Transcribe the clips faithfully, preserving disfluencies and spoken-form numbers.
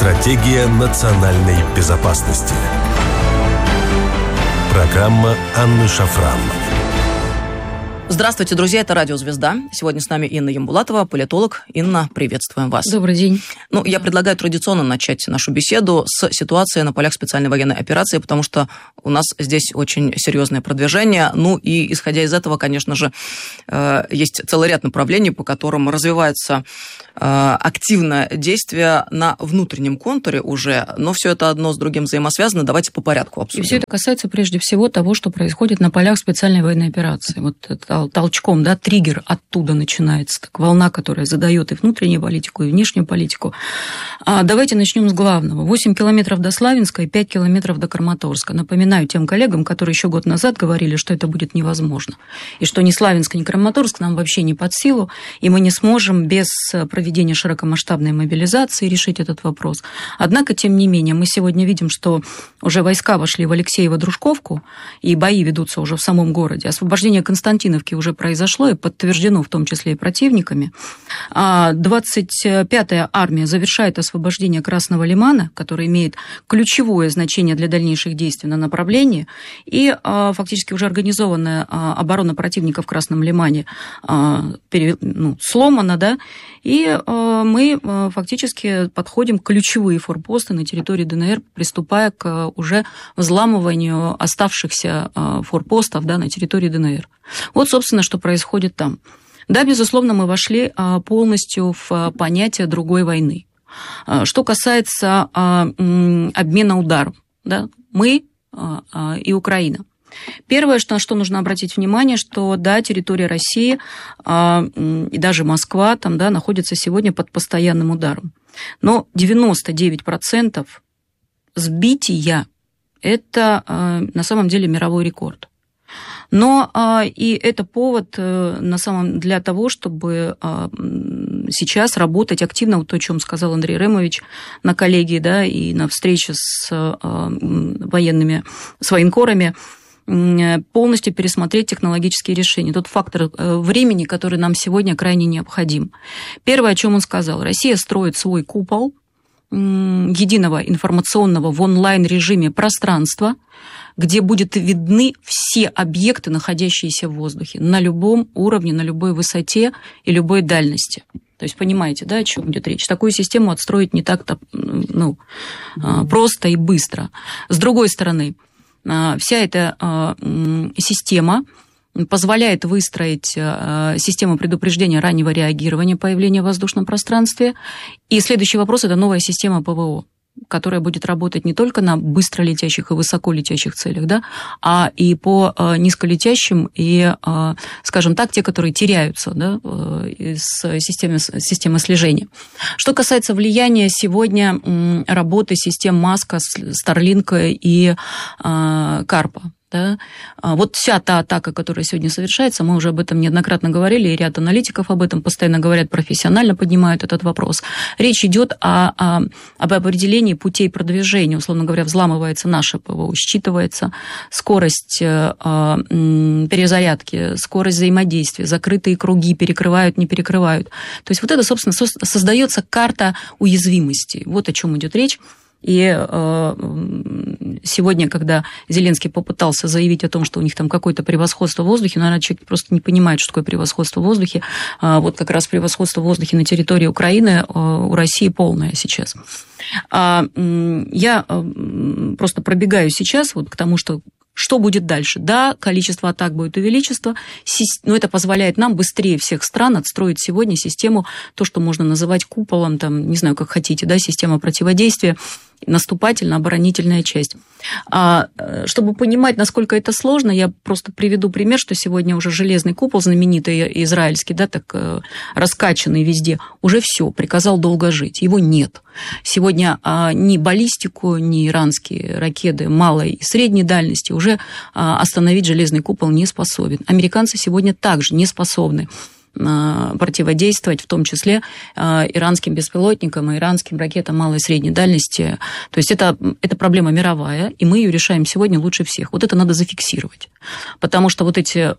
Стратегия национальной безопасности. Программа Анны Шафран. Здравствуйте, друзья, это Радио Звезда. Сегодня с нами Инна Ямбулатова, политолог. Инна, приветствуем вас. Добрый день. Ну, я предлагаю традиционно начать нашу беседу с ситуации на полях специальной военной операции, потому что у нас здесь очень серьезное продвижение. Ну и исходя из этого, конечно же, есть целый ряд направлений, по которым развивается активное действие на внутреннем контуре уже, но все это одно с другим взаимосвязано. Давайте по порядку обсудим. И все это касается прежде всего того, что происходит на полях специальной военной операции. Вот это толчком, да, триггер оттуда начинается, так, волна, которая задает и внутреннюю политику, и внешнюю политику. А давайте начнем с главного. восемь километров до Славянска и пять километров до Краматорска. Напоминаю тем коллегам, которые еще год назад говорили, что это будет невозможно, и что ни Славянск, ни Краматорск нам вообще не под силу, и мы не сможем без проведения широкомасштабной мобилизации решить этот вопрос. Однако, тем не менее, мы сегодня видим, что уже войска вошли в Алексеево-Дружковку, и бои ведутся уже в самом городе. Освобождение Константиновки уже произошло и подтверждено в том числе и противниками. двадцать пятая армия завершает освобождение Красного Лимана, который имеет ключевое значение для дальнейших действий на направлении, и фактически уже организованная оборона противника в Красном Лимане ну, сломана, да, и мы фактически подходим к ключевые форпосты на территории ДНР, приступая к уже взламыванию оставшихся форпостов, да, на территории ДНР. Вот, собственно, что происходит там. Да, безусловно, мы вошли полностью в понятие другой войны. Что касается обмена ударом, да, мы и Украина. Первое, на что нужно обратить внимание, что, да, территория России и даже Москва там, да, находится сегодня под постоянным ударом. Но девяносто девять процентов сбития – это на самом деле мировой рекорд. Но и это повод на самом, для того, чтобы сейчас работать активно, вот то, о чем сказал Андрей Ремович на коллегии, да, и на встрече с военными, с военкорами, полностью пересмотреть технологические решения. Тот фактор времени, который нам сегодня крайне необходим. Первое, о чем он сказал. Россия строит свой купол единого информационного в онлайн-режиме пространства, где будут видны все объекты, находящиеся в воздухе, на любом уровне, на любой высоте и любой дальности. То есть понимаете, да, о чем идет речь? Такую систему отстроить не так-то ну, просто и быстро. С другой стороны, вся эта система позволяет выстроить систему предупреждения раннего реагирования появления в воздушном пространстве. И следующий вопрос – это новая система ПВО, которая будет работать не только на быстролетящих и высоколетящих целях, да, а и по низколетящим и, скажем так, те, которые теряются, да, из системы, системы слежения. Что касается влияния сегодня работы систем Маска, Старлинка и Карпа, да. Вот вся та атака, которая сегодня совершается, мы уже об этом неоднократно говорили, и ряд аналитиков об этом постоянно говорят, профессионально поднимают этот вопрос. Речь идет о, о, об определении путей продвижения. Условно говоря, взламывается наше ПВО, считывается скорость э, перезарядки, скорость взаимодействия, закрытые круги перекрывают, не перекрывают. То есть вот это, собственно, создается карта уязвимости. Вот о чем идет речь. И сегодня, когда Зеленский попытался заявить о том, что у них там какое-то превосходство в воздухе, наверное, человек просто не понимает, что такое превосходство в воздухе. Вот как раз превосходство в воздухе на территории Украины у России полное сейчас. Я просто пробегаю сейчас вот к тому, что Что будет дальше? Да, количество атак будет увеличиться, но это позволяет нам быстрее всех стран отстроить сегодня систему, то, что можно называть куполом, там, не знаю, как хотите, да, система противодействия, наступательно-оборонительная часть. А, чтобы понимать, насколько это сложно, я просто приведу пример, что сегодня уже железный купол, знаменитый израильский, да, так раскачанный везде, уже все, приказал долго жить, его нет. Сегодня а, ни баллистику, ни иранские ракеты малой и средней дальности уже а, остановить железный купол не способен. Американцы сегодня также не способны противодействовать, в том числе иранским беспилотникам и иранским ракетам малой и средней дальности. То есть это, это проблема мировая, и мы ее решаем сегодня лучше всех. Вот это надо зафиксировать, потому что вот эти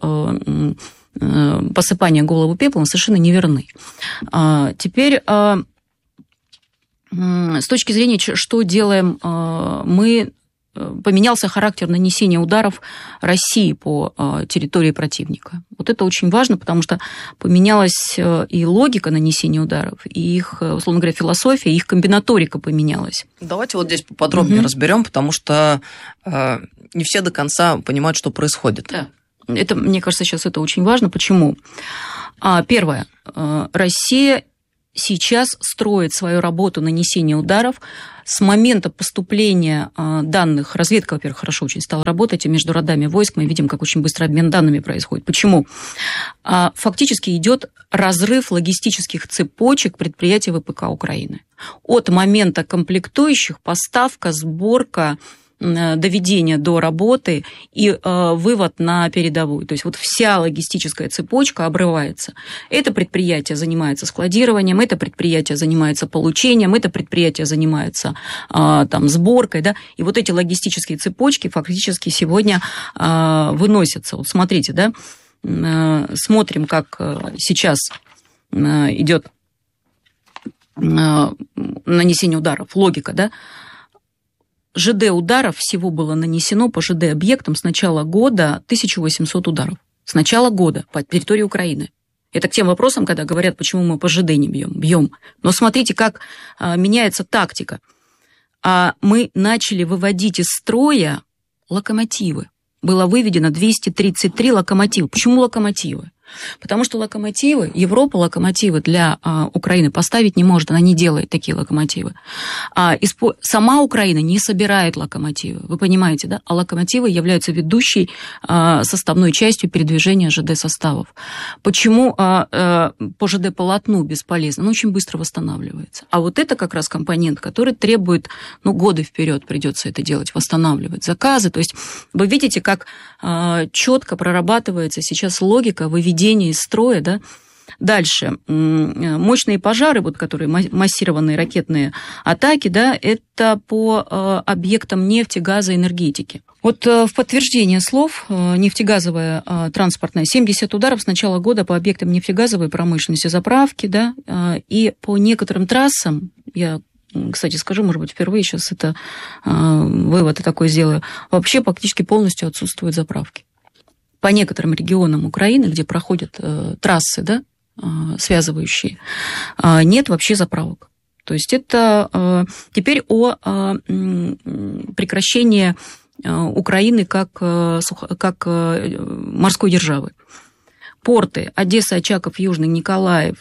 посыпания голову пеплом совершенно неверны. Теперь С точки зрения, что делаем мы, поменялся характер нанесения ударов России по территории противника. Вот это очень важно, потому что поменялась и логика нанесения ударов, и их, условно говоря, философия, и их комбинаторика поменялась. Давайте вот здесь поподробнее угу. разберем, потому что не все до конца понимают, что происходит. Да. Это, мне кажется, сейчас это очень важно. Почему? Первое. Россия сейчас строит свою работу нанесения ударов с момента поступления данных. Разведка, во-первых, хорошо очень стала работать, и между родами войск мы видим, как очень быстро обмен данными происходит. Почему? Фактически идет разрыв логистических цепочек предприятий ВПК Украины. От момента комплектующих, поставка, сборка, доведение до работы и э, вывод на передовую. То есть вот вся логистическая цепочка обрывается. Это предприятие занимается складированием, это предприятие занимается получением, это предприятие занимается э, там, сборкой. Да? И вот эти логистические цепочки фактически сегодня э, выносятся. Вот смотрите, да? э, смотрим, как сейчас э, идет э, нанесение ударов, логика, да? ЖД ударов всего было нанесено по ЖД объектам с начала года тысяча восемьсот ударов. С начала года по территории Украины. Это к тем вопросам, когда говорят, почему мы по ЖД не бьем. Бьем. Но смотрите, как а, меняется тактика. А мы начали выводить из строя локомотивы. Было выведено двести тридцать три локомотива. Почему локомотивы? Потому что локомотивы, Европа локомотивы для а, Украины поставить не может, она не делает такие локомотивы. А, испо... Сама Украина не собирает локомотивы, вы понимаете, да? А локомотивы являются ведущей а, составной частью передвижения ЖД-составов. Почему а, а, по ЖД-полотну бесполезно? Ну, очень быстро восстанавливается. А вот это как раз компонент, который требует, ну, годы вперед придется это делать, восстанавливать заказы. То есть вы видите, как а, четко прорабатывается сейчас логика выведения из строя, да. Дальше. Мощные пожары, вот, которые массированные ракетные атаки, да, это по объектам нефти, газа, энергетики. Вот в подтверждение слов нефтегазовая транспортная семьдесят ударов с начала года по объектам нефтегазовой промышленности, заправки, да, и по некоторым трассам, я, кстати, скажу, может быть, впервые сейчас это вывод такой сделаю, вообще практически полностью отсутствуют заправки. По некоторым регионам Украины, где проходят э, трассы, да, э, связывающие, э, нет вообще заправок. То есть это э, теперь о э, прекращении э, Украины как, э, как э, морской державы. Порты Одесса, Очаков, Южный, Николаев,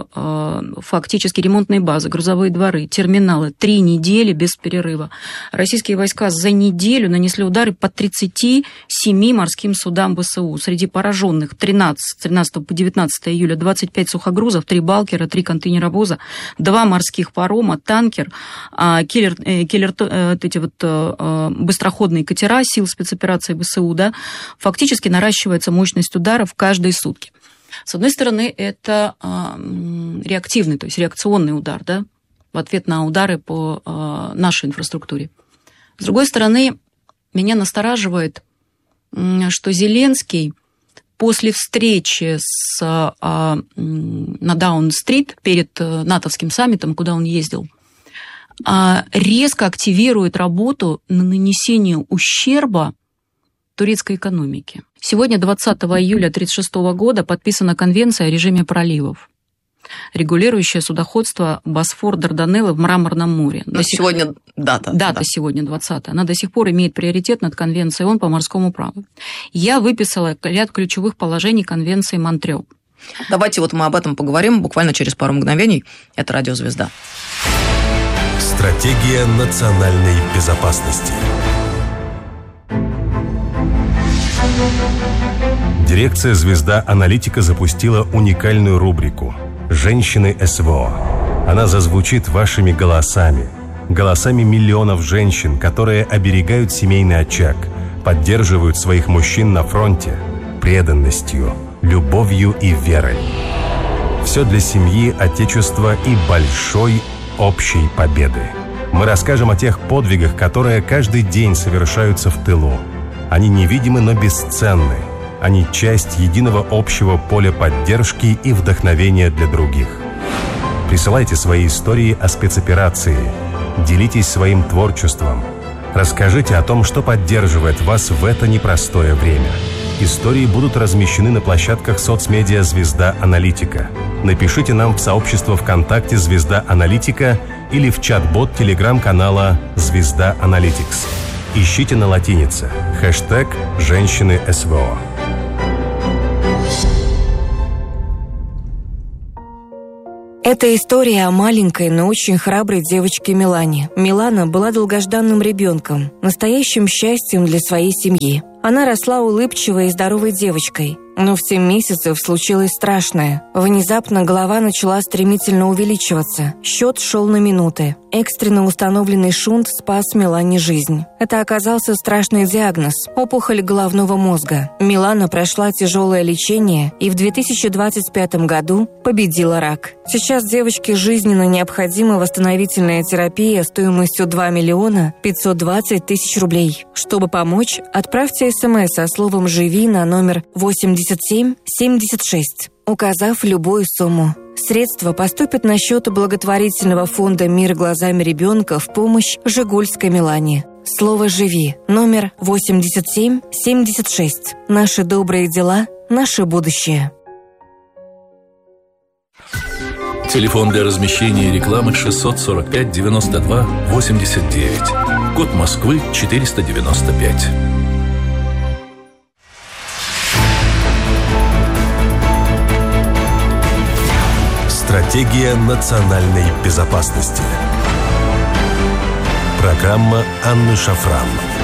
фактически ремонтные базы, грузовые дворы, терминалы. Три недели без перерыва. Российские войска за неделю нанесли удары по тридцати семи морским судам ВСУ. Среди пораженных тринадцать, с тринадцатого по девятнадцатое июля двадцать пять сухогрузов, три балкера, три контейнеровоза, два морских парома, танкер, киллер, киллер, эти вот быстроходные катера сил спецоперации ВСУ. Да, фактически наращивается мощность ударов каждый сутки. С одной стороны, это э, реактивный, то есть реакционный удар, да, в ответ на удары по э, нашей инфраструктуре. С другой стороны, меня настораживает, э, что Зеленский после встречи с, э, на Даун-стрит перед э, натовским саммитом, куда он ездил, э, резко активирует работу на нанесение ущерба турецкой экономике. Сегодня, двадцатого июля тысяча девятьсот тридцать шестого года, подписана конвенция о режиме проливов, регулирующая судоходство Босфор-Дарданеллы в Мраморном море. Но сих... Сегодня дата. Дата да. сегодня двадцатая. Она до сих пор имеет приоритет над Конвенцией ООН по морскому праву. Я выписала ряд ключевых положений Конвенции Монтрео. Давайте вот мы об этом поговорим буквально через пару мгновений. Это «Радио Звезда». Стратегия национальной безопасности. Дирекция «Звезда Аналитика» запустила уникальную рубрику «Женщины СВО». Она зазвучит вашими голосами, голосами миллионов женщин, которые оберегают семейный очаг, поддерживают своих мужчин на фронте преданностью, любовью и верой. Все для семьи, отечества и большой общей победы. Мы расскажем о тех подвигах, которые каждый день совершаются в тылу. Они невидимы, но бесценны. Они часть единого общего поля поддержки и вдохновения для других. Присылайте свои истории о спецоперации. Делитесь своим творчеством. Расскажите о том, что поддерживает вас в это непростое время. Истории будут размещены на площадках соцмедиа «Звезда Аналитика». Напишите нам в сообщество ВКонтакте «Звезда Аналитика» или в чат-бот телеграм-канала «Звезда Аналитикс». Ищите на латинице хэштег «Женщины СВО». Это история о маленькой, но очень храброй девочке Милане. Милана была долгожданным ребенком, настоящим счастьем для своей семьи. Она росла улыбчивой и здоровой девочкой. Но в семь месяцев случилось страшное. Внезапно голова начала стремительно увеличиваться. Счет шел на минуты. Экстренно установленный шунт спас Милане жизнь. Это оказался страшный диагноз – опухоль головного мозга. Милана прошла тяжелое лечение и в две тысячи двадцать пятом году победила рак. Сейчас девочке жизненно необходима восстановительная терапия стоимостью два миллиона пятьсот двадцать тысяч рублей. Чтобы помочь, отправьте смс со словом «Живи» на номер восемьдесят семь семьдесят шесть, указав любую сумму. Средства поступят на счет благотворительного фонда «Мир глазами ребенка» в помощь Жигульской Милане. Слово «Живи» номер восемьдесят семь семьдесят шесть. Наши добрые дела, наше будущее. Телефон для размещения рекламы шестьсот сорок пять девяносто два восемьдесят девять. Код Москвы четыреста девяносто пять. Стратегия национальной безопасности. Программа Анны Шафран.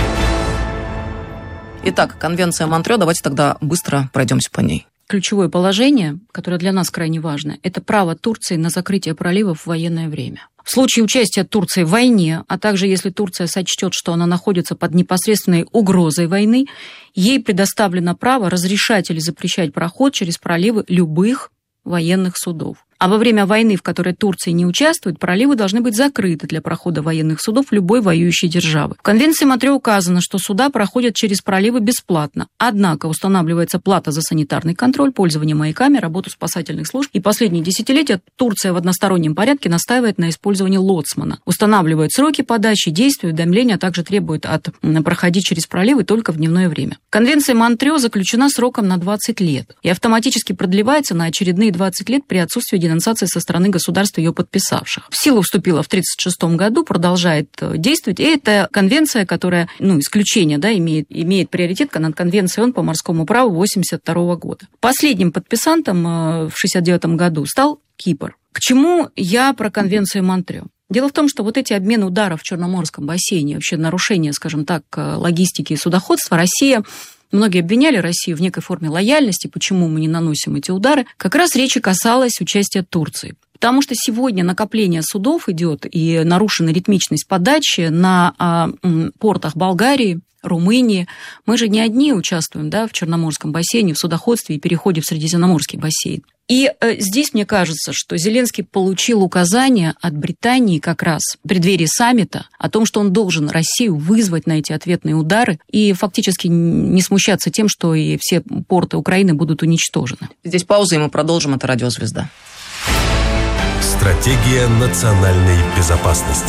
Итак, Конвенция Монтрео, давайте тогда быстро пройдемся по ней. Ключевое положение, которое для нас крайне важно, это право Турции на закрытие проливов в военное время. В случае участия Турции в войне, а также если Турция сочтет, что она находится под непосредственной угрозой войны, ей предоставлено право разрешать или запрещать проход через проливы любых военных судов. А во время войны, в которой Турция не участвует, проливы должны быть закрыты для прохода военных судов любой воюющей державы. В Конвенции Монтрео указано, что суда проходят через проливы бесплатно. Однако устанавливается плата за санитарный контроль, пользование маяками, работу спасательных служб. И последние десятилетия Турция в одностороннем порядке настаивает на использовании лоцмана. Устанавливает сроки подачи, действий, уведомления, а также требует от проходить через проливы только в дневное время. Конвенция Монтрео заключена сроком на двадцать лет и автоматически продлевается на очередные двадцать лет при отсутствии денонсации со стороны государств, ее подписавших. В силу вступила в тридцать шестом году, продолжает действовать. И это конвенция, которая, ну, исключение, да, имеет, имеет приоритет над Конвенцией ООН по морскому праву восемьдесят второго года. Последним подписантом в шестьдесят девятом году стал Кипр. К чему я про Конвенцию Монтрео? Дело в том, что вот эти обмены ударов в Черноморском бассейне, вообще нарушение, скажем так, логистики и судоходства, Россия... Многие обвиняли Россию в некой форме лояльности, почему мы не наносим эти удары. Как раз речь и касалась участия Турции. Потому что сегодня накопление судов идет и нарушена ритмичность подачи на а, м, портах Болгарии, Румынии. Мы же не одни участвуем, да, в Черноморском бассейне, в судоходстве и переходе в Средиземноморский бассейн. И э, здесь мне кажется, что Зеленский получил указание от Британии как раз в преддверии саммита о том, что он должен Россию вызвать на эти ответные удары и фактически не смущаться тем, что и все порты Украины будут уничтожены. Здесь пауза, и мы продолжим. Это «Радио Звезда». Стратегия национальной безопасности.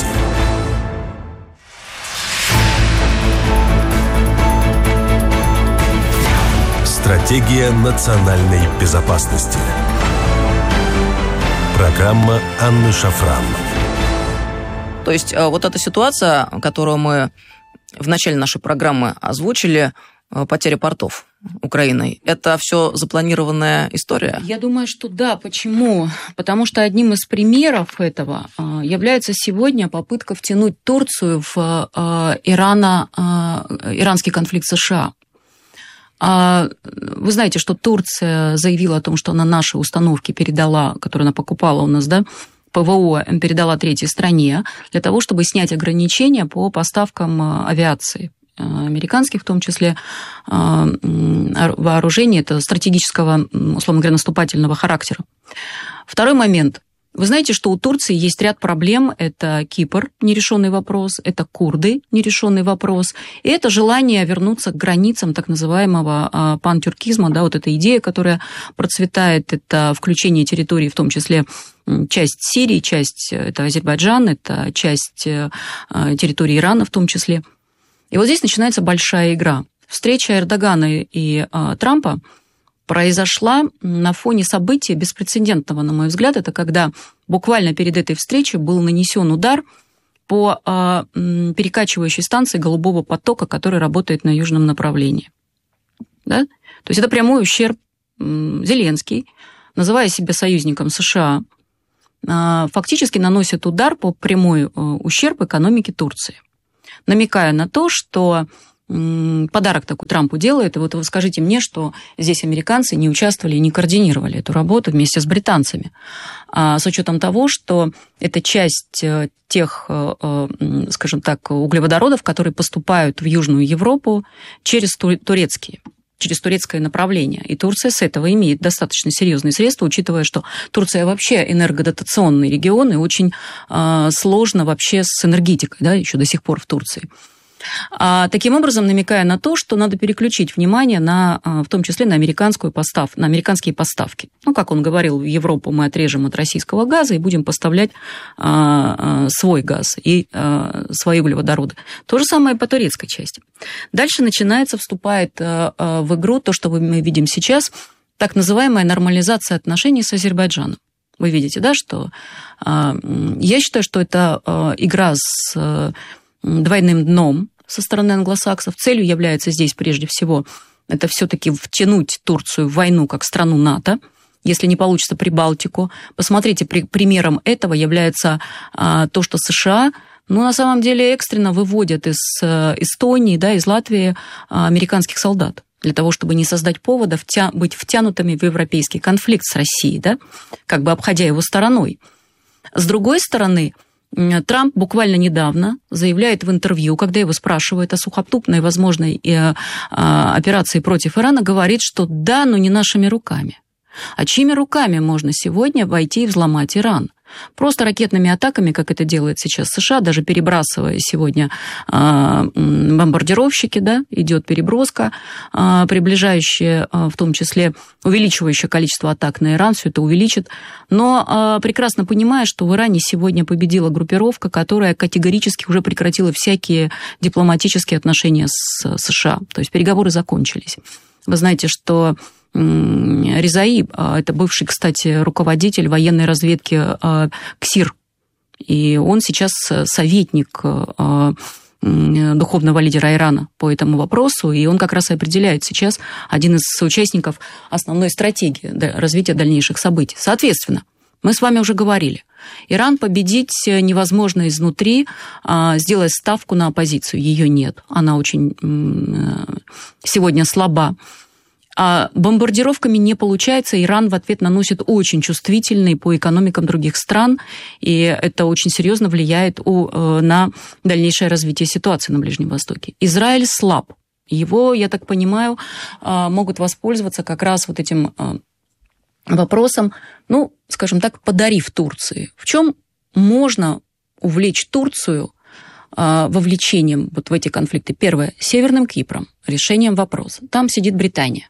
Стратегия национальной безопасности. Программа Анны Шафран. То есть вот эта ситуация, которую мы в начале нашей программы озвучили, потеря портов Украиной, это все запланированная история? Я думаю, что да. Почему? Потому что одним из примеров этого является сегодня попытка втянуть Турцию в Ирано, иранский конфликт США. Вы знаете, что Турция заявила о том, что она наши установки передала, которые она покупала у нас, да, ПВО передала третьей стране для того, чтобы снять ограничения по поставкам авиации, американских в том числе, вооружений, это стратегического, условно говоря, наступательного характера. Второй момент. Вы знаете, что у Турции есть ряд проблем. Это Кипр, нерешенный вопрос, это курды, нерешенный вопрос, и это желание вернуться к границам так называемого пантюркизма, да, вот эта идея, которая процветает, это включение территорий, в том числе часть Сирии, часть это Азербайджан, это часть территории Ирана в том числе. И вот здесь начинается большая игра. Встреча Эрдогана и Трампа произошла на фоне события беспрецедентного, на мой взгляд. Это когда буквально перед этой встречей был нанесен удар по перекачивающей станции Голубого потока, которая работает на южном направлении. Да? То есть это прямой ущерб. Зеленский, называя себя союзником США, фактически наносит удар по прямой ущерб экономике Турции, намекая на то, что подарок такой Трампу делает, и вот вы скажите мне, что здесь американцы не участвовали и не координировали эту работу вместе с британцами, с учетом того, что это часть тех, скажем так, углеводородов, которые поступают в Южную Европу через турецкие. через турецкое направление. И Турция с этого имеет достаточно серьезные средства, учитывая, что Турция вообще энергодотационный регион, и очень э, сложно вообще с энергетикой, да, еще до сих пор в Турции. А, таким образом, намекая на то, что надо переключить внимание на, в том числе на, американскую постав, на американские поставки. Ну, как он говорил, в Европу мы отрежем от российского газа и будем поставлять а, а, свой газ и а, свои углеводороды. То же самое по турецкой части. Дальше начинается, вступает а, а, в игру то, что мы видим сейчас, так называемая нормализация отношений с Азербайджаном. Вы видите, да, что а, я считаю, что это а, игра с а, двойным дном со стороны англосаксов. Целью является здесь прежде всего это все-таки втянуть Турцию в войну как страну НАТО, если не получится Прибалтику. Посмотрите, при, примером этого является а, то, что США, ну, на самом деле, экстренно выводят из а, Эстонии, да, из Латвии а, американских солдат для того, чтобы не создать повода втя- быть втянутыми в европейский конфликт с Россией, да, как бы обходя его стороной. С другой стороны, Трамп буквально недавно заявляет в интервью, когда его спрашивают о сухопутной возможной операции против Ирана, говорит, что да, но не нашими руками. А чьими руками можно сегодня войти и взломать Иран? Просто ракетными атаками, как это делает сейчас США, даже перебрасывая сегодня э, бомбардировщики, да, идет переброска, э, приближающая, э, в том числе увеличивающее количество атак на Иран, все это увеличит. Но э, прекрасно понимая, что в Иране сегодня победила группировка, которая категорически уже прекратила всякие дипломатические отношения с США. То есть переговоры закончились. Вы знаете, что Резаи, это бывший, кстати, руководитель военной разведки КСИР, и он сейчас советник духовного лидера Ирана по этому вопросу, и он как раз и определяет сейчас один из участников основной стратегии развития дальнейших событий. Соответственно, мы с вами уже говорили, Иран победить невозможно изнутри, сделать ставку на оппозицию. Ее нет, она очень сегодня слаба. А бомбардировками не получается. Иран в ответ наносит очень чувствительные по экономикам других стран, и это очень серьезно влияет у, на дальнейшее развитие ситуации на Ближнем Востоке. Израиль слаб. Его, я так понимаю, могут воспользоваться как раз вот этим вопросом, ну, скажем так, подарив Турции. В чем можно увлечь Турцию вовлечением вот в эти конфликты? Первое, Северным Кипром, решением вопроса. Там сидит Британия.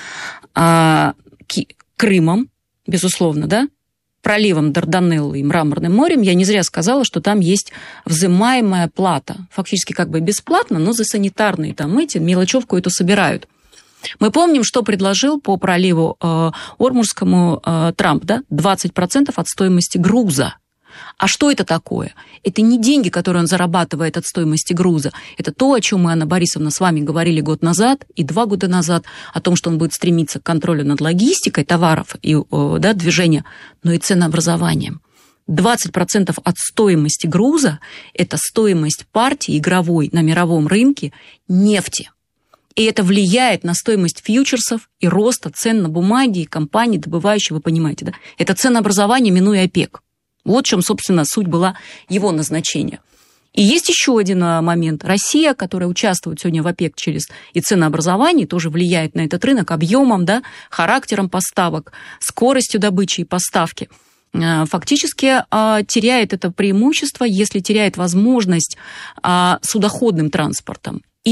А, Крымом, безусловно, да, проливом Дарданеллы и Мраморным морем, я не зря сказала, что там есть взимаемая плата. Фактически как бы бесплатно, но за санитарные там эти мелочевку эту собирают. Мы помним, что предложил по проливу э, Ормузскому э, Трамп, да, двадцать процентов от стоимости груза. А что это такое? Это не деньги, которые он зарабатывает от стоимости груза. Это то, о чем мы, Анна Борисовна, с вами говорили год назад и два года назад, о том, что он будет стремиться к контролю над логистикой товаров и да, движения, но и ценообразованием. двадцать процентов от стоимости груза – это стоимость партии игровой на мировом рынке нефти. И это влияет на стоимость фьючерсов и роста цен на бумаги и компаний, добывающие, вы понимаете, да? Это ценообразование, минуя ОПЕК. Вот в чем, собственно, суть была его назначения. И есть еще один момент. Россия, которая участвует сегодня в ОПЕК через и ценообразование, тоже влияет на этот рынок объемом, да, характером поставок, скоростью добычи и поставки. Фактически теряет это преимущество, если теряет возможность судоходным транспортом и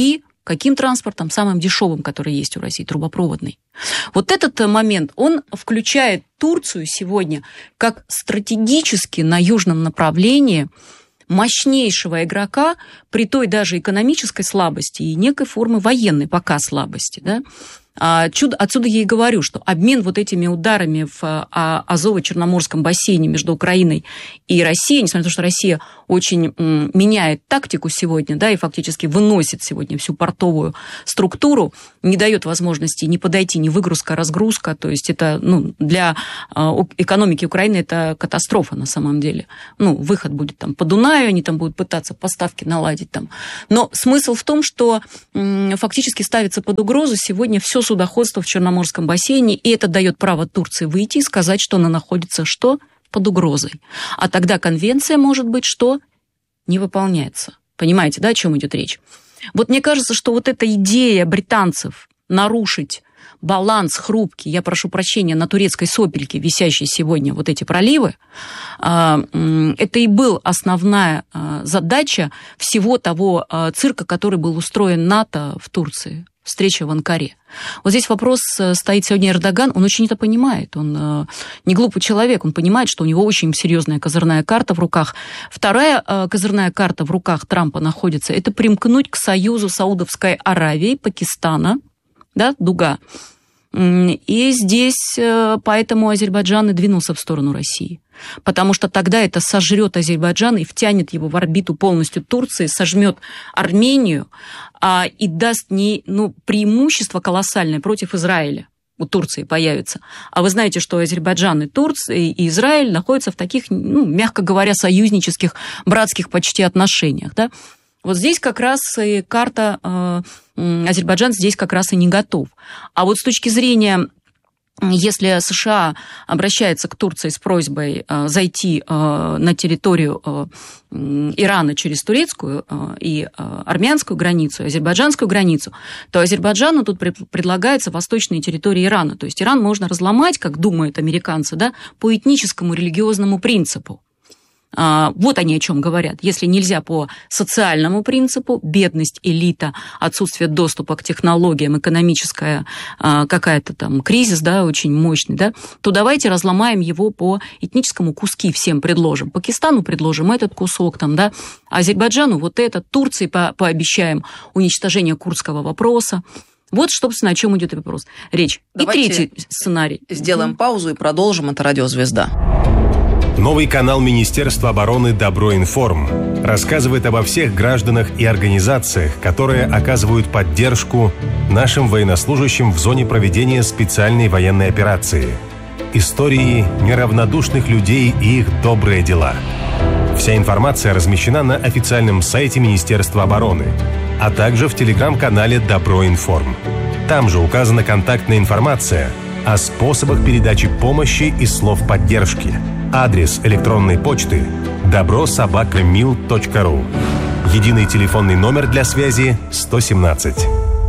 Каким транспортом? Самым дешевым, который есть у России, трубопроводный. Вот этот момент, он включает Турцию сегодня как стратегически на южном направлении мощнейшего игрока при той даже экономической слабости и некой формы военной пока слабости, да. Отсюда я и говорю, что обмен вот этими ударами в Азово-Черноморском бассейне между Украиной и Россией, несмотря на то, что Россия очень меняет тактику сегодня, да, и фактически выносит сегодня всю портовую структуру, не дает возможности ни подойти, ни выгрузка, разгрузка, то есть это, ну, для экономики Украины это катастрофа на самом деле. Ну, выход будет там по Дунаю, они там будут пытаться поставки наладить там. Но смысл в том, что фактически ставится под угрозу сегодня все судоходство в Черноморском бассейне, и это дает право Турции выйти и сказать, что она находится что? Под угрозой. А тогда конвенция, может быть, что? Не выполняется. Понимаете, да, о чем идет речь? Вот мне кажется, что вот эта идея британцев нарушить баланс хрупкий, я прошу прощения, на турецкой сопельке, висящей сегодня вот эти проливы, это и была основная задача всего того цирка, который был устроен НАТО в Турции. Встреча в Анкаре. Вот здесь вопрос стоит сегодня Эрдоган, он очень это понимает, он не глупый человек, он понимает, что у него очень серьезная козырная карта в руках. Вторая козырная карта в руках Трампа находится, это примкнуть к союзу Саудовской Аравии, Пакистана, да, дуга. И здесь поэтому Азербайджан и двинулся в сторону России. Потому что тогда это сожрет Азербайджан и втянет его в орбиту полностью Турции, сожмет Армению а, и даст не, ну, преимущество колоссальное против Израиля. У Турции появится. А вы знаете, что Азербайджан и Турция, и Израиль находятся в таких, ну, мягко говоря, союзнических, братских почти отношениях, да? Вот здесь как раз и карта, э, Азербайджан здесь как раз и не готов. А вот с точки зрения, если США обращается к Турции с просьбой э, зайти э, на территорию э, Ирана через турецкую э, и э, армянскую границу, азербайджанскую границу, то Азербайджану тут пред, предлагается восточные территории Ирана. То есть Иран можно разломать, как думают американцы, да, по этническому религиозному принципу. Вот они о чем говорят. Если нельзя по социальному принципу, бедность, элита, отсутствие доступа к технологиям, экономическая какая-то там кризис, да, очень мощный, да, то давайте разломаем его по этническому, куски всем предложим. Пакистану предложим этот кусок, там, да, Азербайджану вот этот, Турции по- пообещаем уничтожение курдского вопроса. Вот, собственно, о чем идет вопрос. Речь. Давайте и третий сценарий. Сделаем mm-hmm. паузу и продолжим. Это «Радиозвезда». Новый канал Министерства обороны «Доброинформ» рассказывает обо всех гражданах и организациях, которые оказывают поддержку нашим военнослужащим в зоне проведения специальной военной операции. Истории неравнодушных людей и их добрые дела. Вся информация размещена на официальном сайте Министерства обороны, а также в телеграм-канале «Доброинформ». Там же указана контактная информация о способах передачи помощи и слов поддержки. Адрес электронной почты добро собака мил точка ру. Единый телефонный номер для связи сто семнадцать.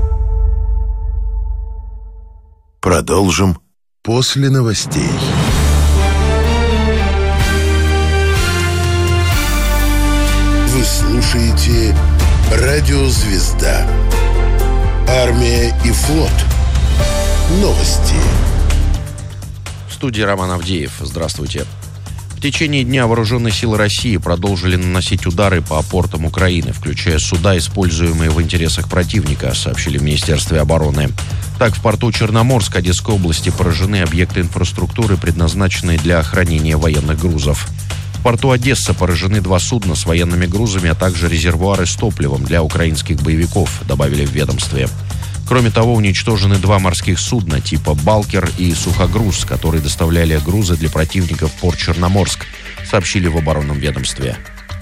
Продолжим после новостей. Вы слушаете «Радиозвезда». Армия и флот. Новости. В студии Роман Авдеев. Здравствуйте. В течение дня вооруженные силы России продолжили наносить удары по портам Украины, включая суда, используемые в интересах противника, сообщили в Министерстве обороны. Так, в порту Черноморск Одесской области поражены объекты инфраструктуры, предназначенные для хранения военных грузов. В порту Одесса поражены два судна с военными грузами, а также резервуары с топливом для украинских боевиков, добавили в ведомстве. Кроме того, уничтожены два морских судна типа «Балкер» и «Сухогруз», которые доставляли грузы для противника в порт Черноморск, сообщили в оборонном ведомстве.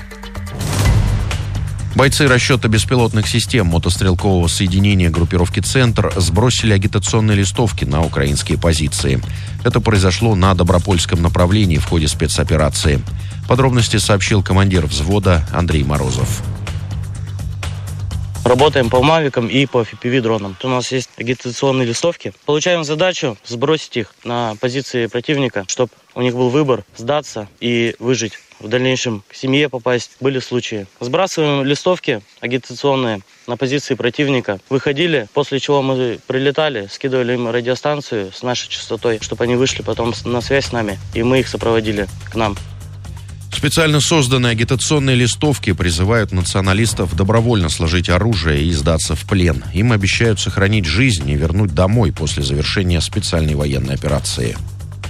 Бойцы расчета беспилотных систем мотострелкового соединения группировки «Центр» сбросили агитационные листовки на украинские позиции. Это произошло на Добропольском направлении в ходе спецоперации. Подробности сообщил командир взвода Андрей Морозов. Работаем по мавикам и по эф пи ви-дронам. У нас есть агитационные листовки. Получаем задачу сбросить их на позиции противника, чтобы у них был выбор сдаться и выжить. В дальнейшем к семье попасть. Были случаи. Сбрасываем листовки агитационные на позиции противника. Выходили, после чего мы прилетали, скидывали им радиостанцию с нашей частотой, чтобы они вышли потом на связь с нами, и мы их сопроводили к нам. Специально созданные агитационные листовки призывают националистов добровольно сложить оружие и сдаться в плен. Им обещают сохранить жизнь и вернуть домой после завершения специальной военной операции.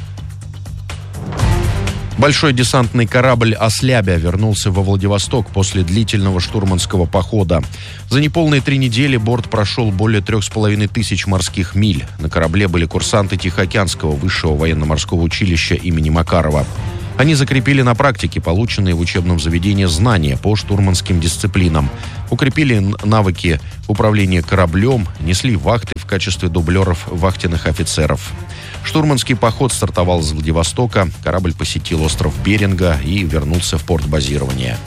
Большой десантный корабль «Ослябя» вернулся во Владивосток после длительного штурманского похода. За неполные три недели борт прошел более трех с половиной тысяч морских миль. На корабле были курсанты Тихоокеанского высшего военно-морского училища имени Макарова. Они закрепили на практике полученные в учебном заведении знания по штурманским дисциплинам, укрепили навыки управления кораблем, несли вахты в качестве дублеров вахтенных офицеров. Штурманский поход стартовал из Владивостока, корабль посетил остров Беринга и вернулся в порт базирования.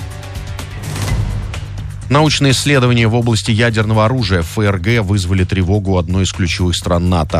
Научные исследования в области ядерного оружия эф эр гэ вызвали тревогу одной из ключевых стран НАТО.